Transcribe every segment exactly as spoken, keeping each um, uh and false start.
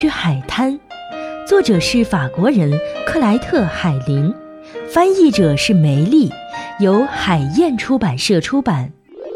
去海滩，作者是法国人克莱特·海林，翻译者是梅丽，由海燕出版社出版。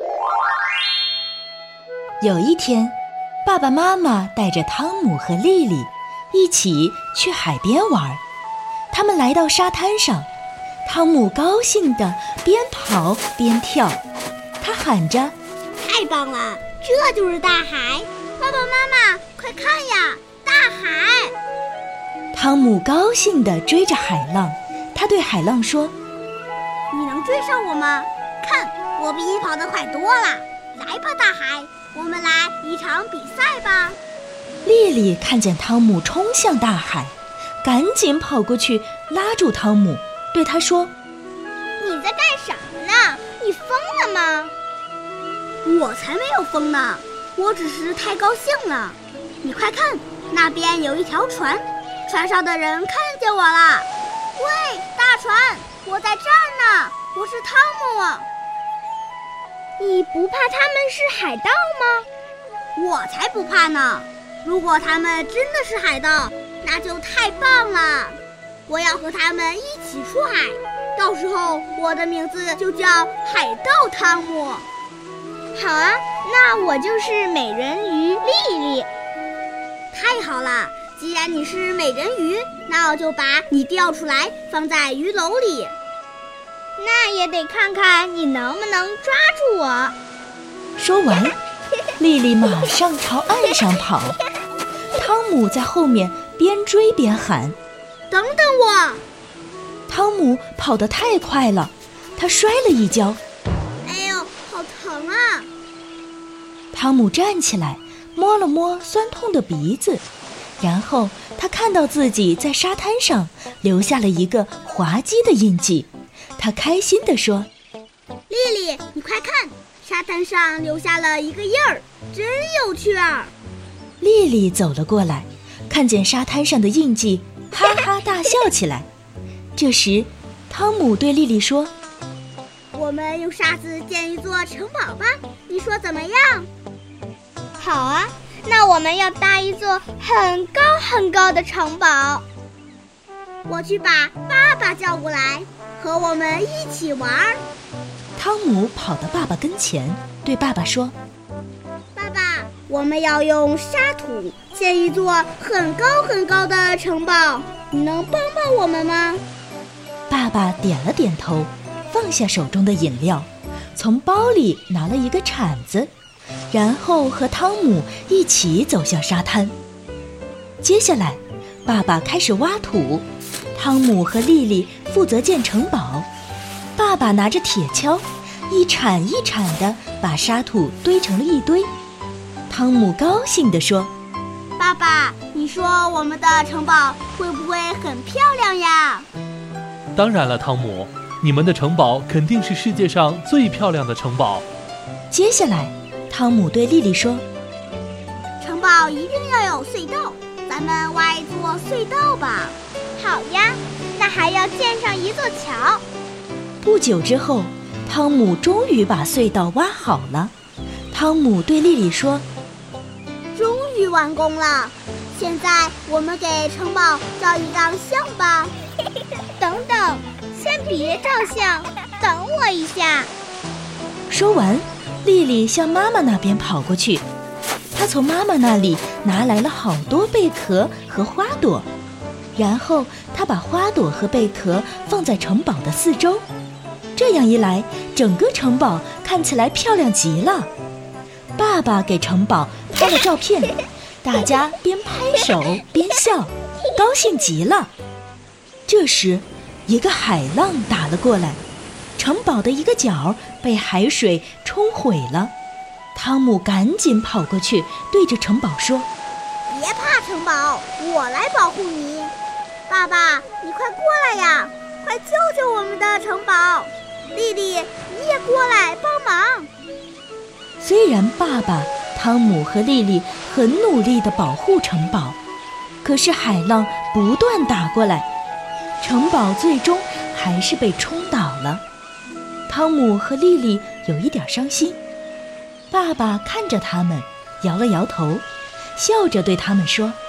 有一天，爸爸妈妈带着汤姆和莉莉一起去海边玩。他们来到沙滩上，汤姆高兴地边跑边跳，他喊着： 太棒了，这就是大海！爸爸妈妈，快看呀，大海！ 汤姆高兴地追着海浪，他对海浪说： 你能追上我吗？看，我比你跑得快多了。来吧，大海，我们来一场比赛吧。 莉莉看见汤姆冲向大海，赶紧跑过去拉住汤姆，对他说： 你在干什么呢？你疯了吗？我才没有疯呢，我只是太高兴了。你快看，那边有一条船，船上的人看见我了。喂，大船，我在这儿呢，我是汤姆。你不怕他们是海盗吗？我才不怕呢，如果他们真的是海盗，那就太棒了。我要和他们一起出海，到时候我的名字就叫海盗汤姆。好啊，那我就是美人鱼莉莉。太好了，既然你是美人鱼，那我就把你钓出来放在鱼篓里。那也得看看你能不能抓住我。 说完，莉莉马上朝岸上跑，汤姆在后面边追边喊： 等等我！ 汤姆跑得太快了，他摔了一跤。 哎呦，好疼啊！ 汤姆站起来，摸了摸酸痛的鼻子，然后他看到自己在沙滩上留下了一个滑稽的印记。他开心地说： 莉莉，你快看，沙滩上留下了一个印儿，真有趣儿。 莉莉走了过来，看见沙滩上的印记，哈哈大笑起来。这时，汤姆对莉莉说： 我们用沙子建一座城堡吧，你说怎么样？好啊，那我们要搭一座很高很高的城堡。我去把爸爸叫过来，和我们一起玩。 汤姆跑到爸爸跟前，对爸爸说： 爸爸，我们要用沙土建一座很高很高的城堡，你能帮帮我们吗？ 爸爸点了点头，放下手中的饮料，从包里拿了一个铲子，然后和汤姆一起走向沙滩。接下来，爸爸开始挖土，汤姆和莉莉负责建城堡。爸爸拿着铁锹，一铲一铲地把沙土堆成了一堆。汤姆高兴地说： 爸爸，你说我们的城堡会不会很漂亮呀？ 当然了，汤姆，你们的城堡肯定是世界上最漂亮的城堡。 接下来，汤姆对莉莉说： 城堡一定要有隧道，咱们挖一座隧道吧。好呀，那还要建上一座桥。 不久之后，汤姆终于把隧道挖好了。汤姆对莉莉说： 终于完工了，现在我们给城堡照一张相吧。等等，先别照相，等我一下。 说完，莉莉向妈妈那边跑过去，她从妈妈那里拿来了好多贝壳和花朵，然后她把花朵和贝壳放在城堡的四周，这样一来，整个城堡看起来漂亮极了。爸爸给城堡拍了照片，大家边拍手边笑，高兴极了。这时，一个海浪打了过来，城堡的一个角被海水冲毁了。汤姆赶紧跑过去，对着城堡说： 别怕，城堡，我来保护你。爸爸，你快过来呀，快救救我们的城堡。莉莉，你也过来帮忙。 虽然爸爸、汤姆和莉莉很努力地保护城堡，可是海浪不断打过来，城堡最终还是被冲倒了。汤姆和莉莉有一点伤心，爸爸看着他们，摇了摇头，笑着对他们说：